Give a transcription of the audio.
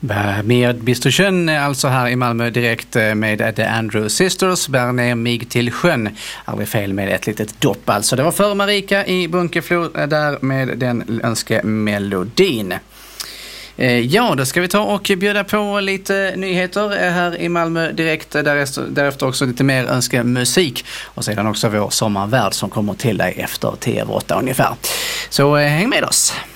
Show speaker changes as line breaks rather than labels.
Med Bistro Sjön, alltså här i Malmö direkt med The Andrew Sisters, bär ner mig till sjön. Aldrig fel med ett litet dopp alltså. Det var för Marika i Bunkeflo där med den önskemelodin. Ja, då ska vi ta och bjuda på lite nyheter här i Malmö direkt. Därefter också lite mer önskemusik. Och sedan också vår sommarvärld som kommer till dig efter 10:08 ungefär. Så häng med oss!